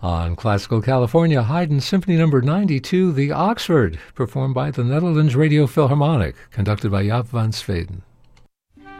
On Classical California, Haydn Symphony No. 92, The Oxford, performed by the Netherlands Radio Philharmonic, conducted by Jaap van Zweden.